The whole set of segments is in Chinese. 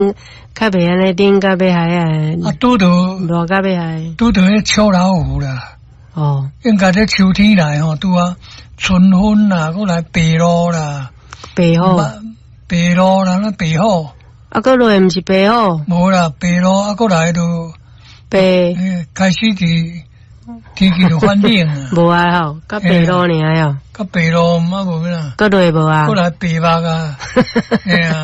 较袂安尼冷甲要害啊。 拄到热甲要害。 拄到迄秋老虎啦。 哦。 应该这秋天来吼，拄啊春分啦，过来白露啦。 白虎。 白露啦，那白虎。 啊，过来毋是白虎。 无啦，白露啊，过来就白。 开始伫。天气就反冷啊！ 无啊吼，甲白露尔哟， 甲白露嘛无啦， 搁落无啊？ 过来白目啊，哎呀，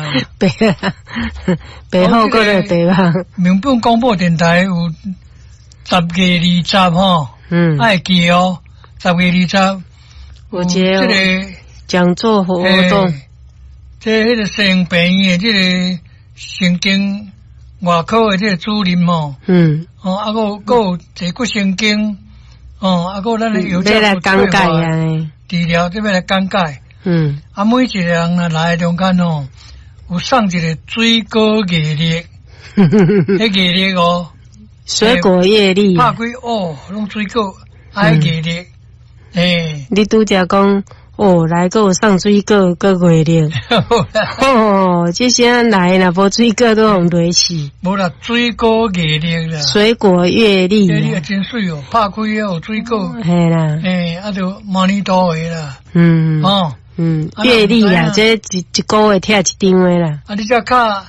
白好过来白目。 民本广播电台有10月20吼，爱记哦，10月20 有这个讲座活动， 这迄个生病院的这个神经外科的这个主任吼，啊个有坐骨神经。啊，个咱有这来讲解啊，治疗这边来讲解。啊，每一个人呢来中间哦，有送一个水果叶粒，迄叶粒哦， 水果叶粒， 拍开哦，拢水果，啊，叶粒， 你拄则讲。哦，来个送水果，个月亮。哦，这些来若无水果都互落死。 无啦，水果月亮啦。 水果月历。 月历真水哦，拍开有水果。 系啦。 啊就毛里多的啦。 月历啦，这一个月贴一张的啦。 啊，你只卡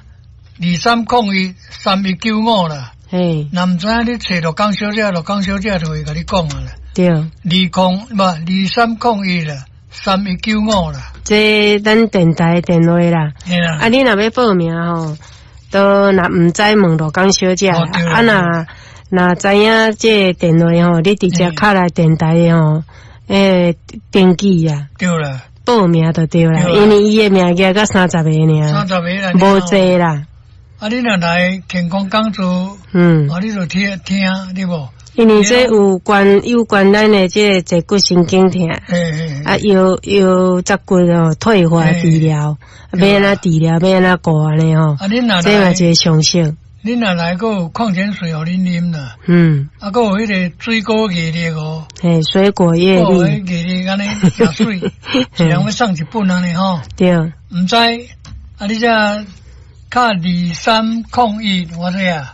23023195啦。 嘿。 若毋知影你找罗江小姐就会甲你讲啊啦。 对。 2301啦。3195啦， 这咱电台电话啦。啊，你若要报名吼，都若毋知问罗江小姐啦。啊，若知影这电话吼，你直接敲来电台吼，登记啊。 对啦。 报名就对啦，因为伊的名额才30个尔。 30个啦。 无济啦。 啊，你若来健康讲座，啊，你就听对无？ 因为这有关咱的这坐骨神经痛，啊腰脊骨哦退化治疗，要安怎治疗，要安怎顾安尼吼，这嘛一个常识。 恁若来个有矿泉水互恁啉啦，啊个有迄个水果叶粒哦， 水果叶粒， 叶粒安尼加水，一人要送一本安尼吼， 对， 毋知啊你这卡2301我知啊。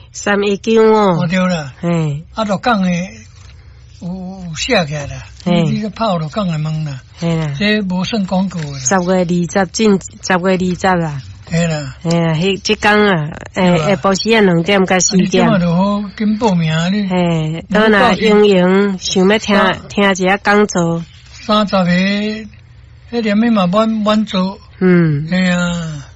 3195， 对啦，啊，落讲诶，有写起来啦，你个泡落讲诶问啦，这无算广告啦。 10月20啦， 嘿啦， 迄即天啊，下晡时啊2点到4点。 你就好紧报名你。 倒若莹想要听一下讲座 ，30个，迄点咩嘛满做。嘿啊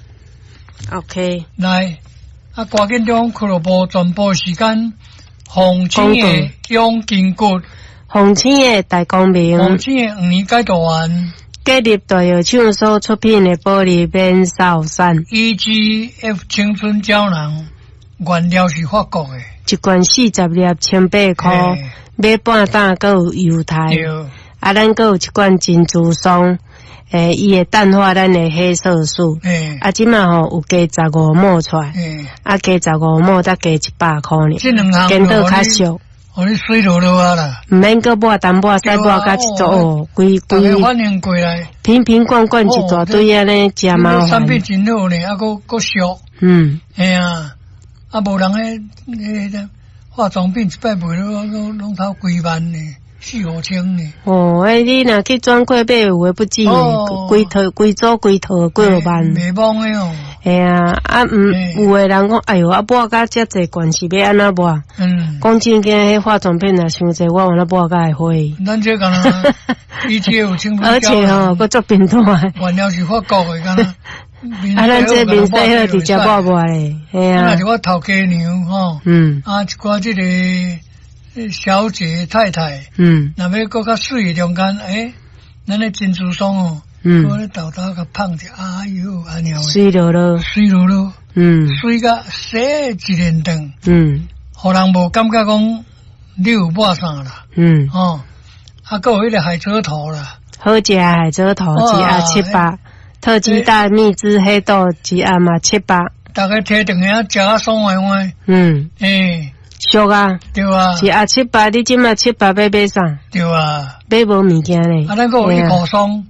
，OK， 来。啊！赶紧中俱乐部全部时间，洪青的永金骨， 洪青的大光明， 洪青的5年解读完， 建立大药厂所出品的玻璃面罩衫 ，EGF 青春胶囊，原料是法国的， 一罐40粒1,800块，买半担还有邮台，啊，咱还有一罐珍珠霜。伊会淡化咱的黑色素，啊，即嘛吼有加15毛出来，啊，加15毛才加100块呢，见到较俗。 哦，你水落啊啦， 毋免搁抹淡薄，再抹甲一组哦，规反应过来， 瓶罐罐一大堆安尼，真麻烦。 产品真好呢，啊，搁俗。哎呀，啊，无人迄化妆品一摆卖拢头几万呢。4-5千呢。 哦，你若去专柜买，有诶不止呢，规组几万。 袂茫诶哦。 系啊，有诶人讲，哎哟，啊抹甲遮济罐是要安怎抹？讲真经，迄化妆品若伤济，我安怎抹甲会灰？ 咱这敢若EGF有青春胶囊， 而且吼，佫足平淡。 原料是法国诶，敢若。 啊，咱这面洗好直接抹咧，系啊。 那是我头家娘吼。啊，一寡即个。小姐太太，若要搁较水中间，咱的珍珠霜哦，搁咧豆豆甲放者，哎哟，安尼水落落， 水甲洗一连顿，互人无感觉讲你有抹啥啦，啊，搁有迄个海蜇头啦， 好食海蜇头一盒700，特鸡蛋蜜汁黑豆一盒嘛700， 大概摕两下食啊爽快快， 俗啊， 对啊， 一盒700，你即马700要买啥？ 对啊， 买无物件咧。 啊，咱个有一颗霜，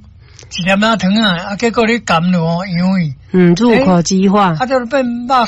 一粒仔糖啊，结果你含了哦，因为入口即化， 就变肉